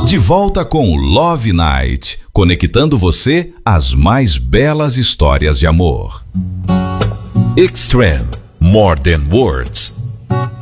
De volta com o Love Night, conectando você às mais belas histórias de amor. Extreme, more than words.